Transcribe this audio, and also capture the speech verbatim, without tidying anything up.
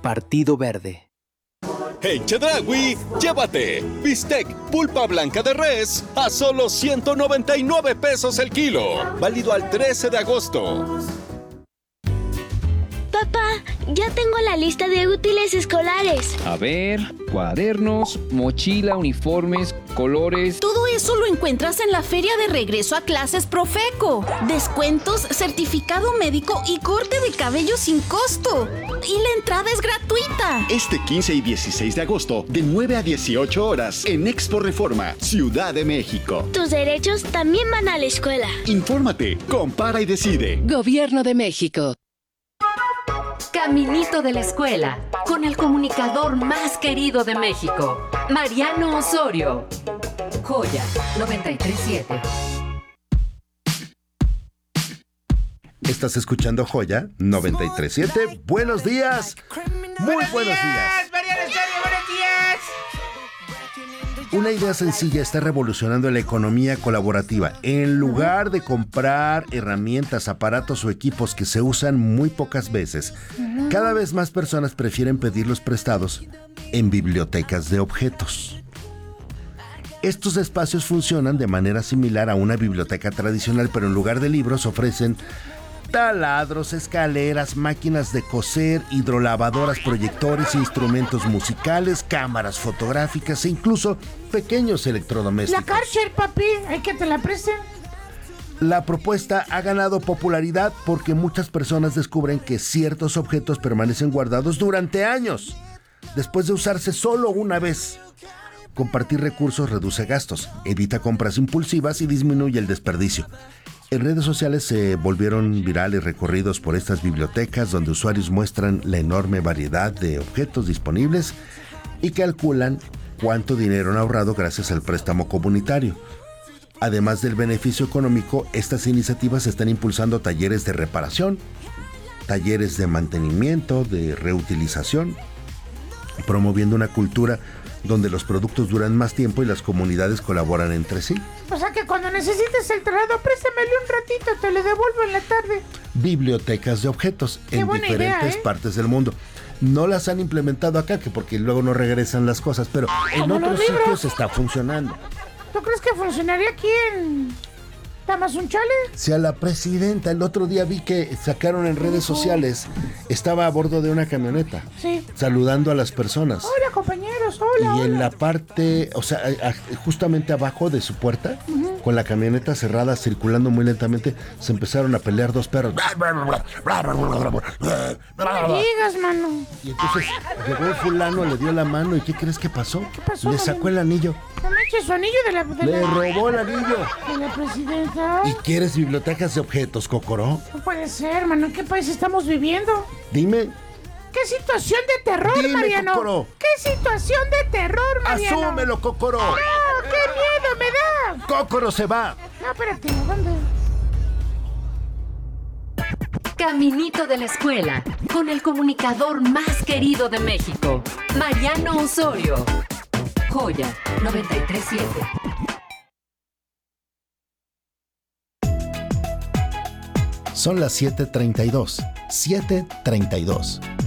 Partido Verde. En Chedraui, llévate bistec pulpa blanca de res a solo ciento noventa y nueve pesos el kilo. Válido al trece de agosto. Papá, ya tengo la lista de útiles escolares. A ver, cuadernos, mochila, uniformes, colores. Todo eso lo encuentras en la Feria de Regreso a Clases Profeco. Descuentos, certificado médico y corte de cabello sin costo. Y la entrada es gratuita. Este quince y dieciséis de agosto, de nueve a dieciocho horas, en Expo Reforma, Ciudad de México. Tus derechos también van a la escuela. Infórmate, compara y decide. Gobierno de México. Caminito de la escuela, con el comunicador más querido de México, Mariano Osorio. Joya noventa y tres siete. Estás escuchando Joya noventa y tres siete. Buenos días. Muy buenos, buenos días. días. Mariano Osorio, buenos días. Una idea sencilla está revolucionando la economía colaborativa. En lugar de comprar herramientas, aparatos o equipos que se usan muy pocas veces, cada vez más personas prefieren pedirlos prestados en bibliotecas de objetos. Estos espacios funcionan de manera similar a una biblioteca tradicional, pero en lugar de libros ofrecen taladros, escaleras, máquinas de coser, hidrolavadoras, proyectores, instrumentos musicales, cámaras fotográficas e incluso pequeños electrodomésticos. La Karcher, papi, hay que te la presten. La propuesta ha ganado popularidad porque muchas personas descubren que ciertos objetos permanecen guardados durante años, después de usarse solo una vez. Compartir recursos reduce gastos, evita compras impulsivas y disminuye el desperdicio. En redes sociales se volvieron virales recorridos por estas bibliotecas donde usuarios muestran la enorme variedad de objetos disponibles y calculan cuánto dinero han ahorrado gracias al préstamo comunitario. Además del beneficio económico, estas iniciativas están impulsando talleres de reparación, talleres de mantenimiento, de reutilización, promoviendo una cultura donde los productos duran más tiempo y las comunidades colaboran entre sí. O sea que cuando necesites el taladro, préstamelo un ratito, te lo devuelvo en la tarde. Bibliotecas de objetos Qué en buena diferentes idea, ¿eh? partes del mundo. No las han implementado acá, que porque luego no regresan las cosas, pero en Como otros los libros. sitios está funcionando. ¿Tú crees que funcionaría aquí en Tamazunchale? Si a la presidenta, el otro día vi que sacaron en redes sociales, estaba a bordo de una camioneta, Sí. saludando a las personas. Hola, compañeros, hola, Y en hola. la parte, o sea, a- a- justamente abajo de su puerta, Ujú. con la camioneta cerrada, circulando muy lentamente, se empezaron a pelear dos perros. No me digas, mano. Y entonces llegó el fulano, le dio la mano, ¿y qué crees que pasó? ¿Qué pasó, Le mano? sacó el anillo. No me eches su anillo de la... De Le la, robó el anillo. de la presidenta. ¿Y quieres bibliotecas de objetos, Cocoró? No puede ser, mano. ¿En qué país estamos viviendo? Dime, ¿Qué situación de terror, Dime, Mariano? Cocoro. ¿Qué situación de terror, Mariano? asúmelo, Cocoró. ¡No! ¡Qué miedo me da! Cocoró se va. No, espérate, ¿dónde? Caminito de la escuela, con el comunicador más querido de México, Mariano Osorio. Joya noventa y tres siete. Son las siete treinta y dos. siete treinta y dos.